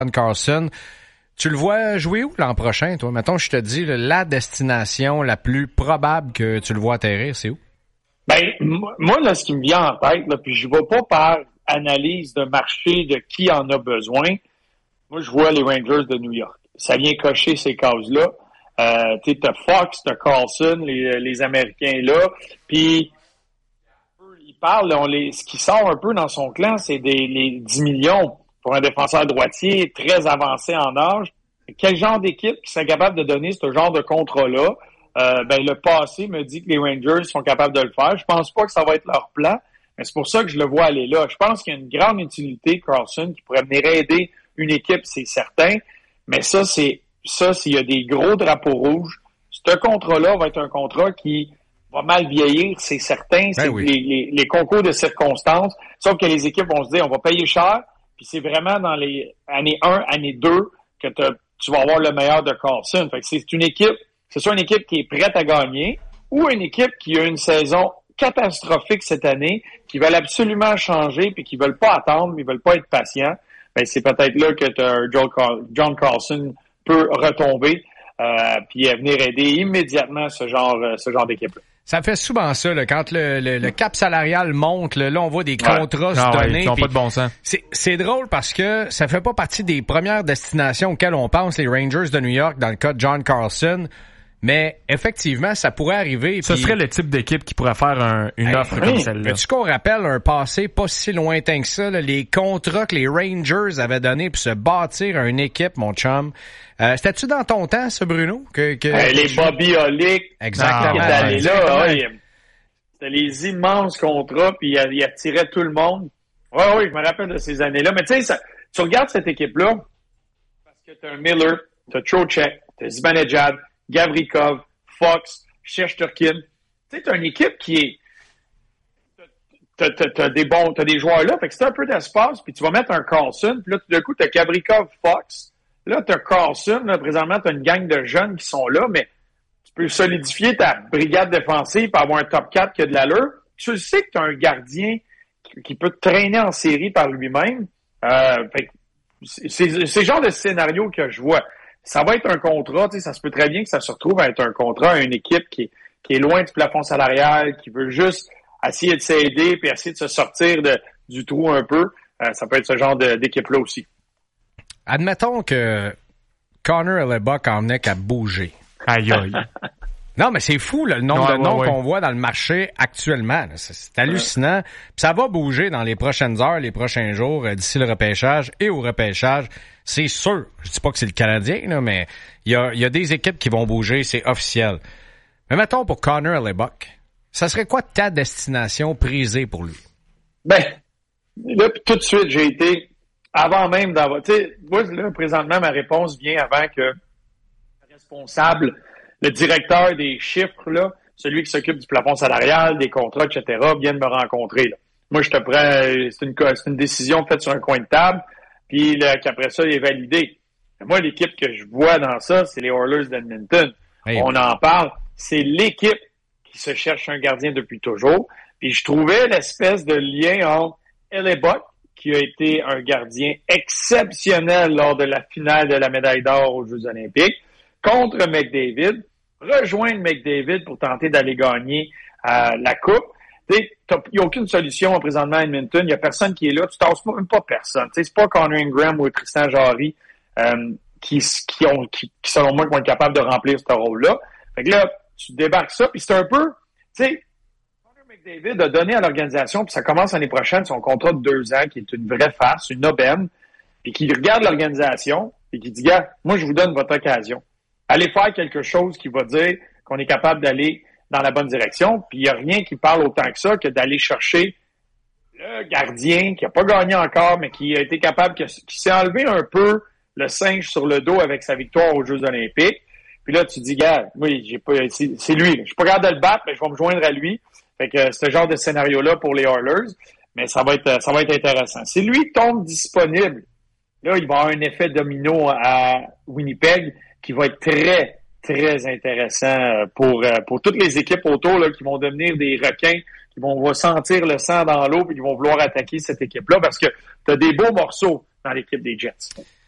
Carlson. Tu le vois jouer où l'an prochain, toi? Mettons, je te dis, la destination la plus probable que tu le vois atterrir, c'est où? Ben, moi, là, ce qui me vient en tête, là, puis je ne vais pas par analyse de marché de qui en a besoin. Moi, je vois les Rangers de New York. Ça vient cocher ces cases-là. Tu sais, t'as Fox, t'as Carlson, les Américains là. Puis, ils parlent, ce qui sort un peu dans son clan, c'est les 10 millions pour un défenseur droitier très avancé en âge. Quel genre d'équipe qui serait capable de donner ce genre de contrat-là? Le passé me dit que les Rangers sont capables de le faire. Je pense pas que ça va être leur plan, mais c'est pour ça que je le vois aller là. Je pense qu'il y a une grande utilité, Carlson, qui pourrait venir aider une équipe, c'est certain. Mais ça, s'il y a des gros drapeaux rouges, ce contrat-là va être un contrat qui va mal vieillir, c'est certain. Ben c'est oui. les concours de circonstances. Sauf que les équipes vont se dire, on va payer cher, puis c'est vraiment dans les années 1, année 2 que tu vas avoir le meilleur de Carlson. Fait que c'est soit une équipe qui est prête à gagner ou une équipe qui a une saison catastrophique cette année, qui veulent absolument changer puis qui veulent pas attendre, mais ils veulent pas être patients. Ben, c'est peut-être là que John Carlson peut retomber puis venir aider immédiatement ce genre d'équipe-là. Ça fait souvent ça, là, quand le cap salarial monte, là, on voit des contrats se donner. Ils n'ont pas de bon sens. C'est drôle parce que ça fait pas partie des premières destinations auxquelles on pense, les Rangers de New York, dans le cas de John Carlson. Mais effectivement, ça pourrait arriver. Ce serait le type d'équipe qui pourrait faire une offre comme celle-là. Mais tu qu'on rappelle un passé pas si lointain que ça, là, les contrats que les Rangers avaient donnés pour se bâtir une équipe, mon chum. C'était-tu dans ton temps, ça, Bruno? Les Bobby Olick. Exactement. Qui est allé là, c'était les immenses contrats, puis il attirait tout le monde. Oui, je me rappelle de ces années-là. Mais tu sais, tu regardes cette équipe-là, parce que t'as un Miller, t'as Trocheck, t'as Zibanejad, Gavrikov, Fox, Shesterkin. Tu sais, t'as une équipe qui est... T'as des joueurs là, fait que c'est un peu d'espace, puis tu vas mettre un Carlson, puis là, tout d'un coup, t'as Gavrikov, Fox. Là, t'as Carlson, là, présentement, t'as une gang de jeunes qui sont là, mais tu peux solidifier ta brigade défensive pour avoir un top 4 qui a de l'allure. Tu sais que t'as un gardien qui peut te traîner en série par lui-même. Fait que c'est le genre de scénario que je vois. Ça va être un contrat, tu sais, ça se peut très bien que ça se retrouve à être un contrat à une équipe qui est loin du plafond salarial, qui veut juste essayer de s'aider puis essayer de se sortir du trou un peu. Ça peut être ce genre d'équipe-là aussi. Admettons que Connor Hellebuyck en venait qu'à bouger. Aïe, aïe. Non, mais c'est fou, là, le nombre de noms qu'on voit dans le marché actuellement. Là. C'est hallucinant. Puis ça va bouger dans les prochaines heures, les prochains jours, d'ici le repêchage et au repêchage. C'est sûr. Je dis pas que c'est le Canadien, là, mais il y a des équipes qui vont bouger, c'est officiel. Mais mettons pour Connor Hellebuyck, ça serait quoi ta destination prisée pour lui? Ben, là, tout de suite, j'ai été, avant même d'avoir... Tu sais, moi, là, présentement, ma réponse vient avant que le responsable, le directeur des chiffres, là, celui qui s'occupe du plafond salarial, des contrats, etc., vienne me rencontrer. Là. Moi, je te prends... C'est une décision faite sur un coin de table, puis qu'après ça, il est validé. Moi, l'équipe que je vois dans ça, c'est les Oilers d'Edmonton. Hey, on en parle. C'est l'équipe qui se cherche un gardien depuis toujours. Puis je trouvais l'espèce de lien entre Hellebuyck, qui a été un gardien exceptionnel lors de la finale de la médaille d'or aux Jeux olympiques, contre McDavid, rejoindre McDavid pour tenter d'aller gagner la Coupe. Il n'y a aucune solution présentement à Edmonton. Il n'y a personne qui est là. Tu tasses même pas personne. T'sais, c'est pas Connor Ingram ou Tristan Jarry qui, selon moi, vont être capables de remplir ce rôle-là. Fait que là, tu débarques ça, puis c'est un peu... Tu sais, Connor McDavid a donné à l'organisation, puis ça commence l'année prochaine, son contrat de 2 ans, qui est une vraie farce, une aubaine, puis qui regarde l'organisation, et qui dit, gars, moi, je vous donne votre occasion. Allez faire quelque chose qui va dire qu'on est capable d'aller dans la bonne direction, puis il n'y a rien qui parle autant que ça que d'aller chercher le gardien qui n'a pas gagné encore, mais qui a été capable, qui s'est enlevé un peu le singe sur le dos avec sa victoire aux Jeux olympiques. Puis là, tu dis, gars, moi, c'est lui. Je suis pas capable de le battre, mais je vais me joindre à lui. Fait que ce genre de scénario-là pour les Oilers, mais ça va être intéressant. Si lui tombe disponible, là, il va avoir un effet domino à Winnipeg qui va être très, très intéressant pour toutes les équipes autour là, qui vont devenir des requins, qui vont sentir le sang dans l'eau et qui vont vouloir attaquer cette équipe-là parce que tu as des beaux morceaux dans l'équipe des Jets.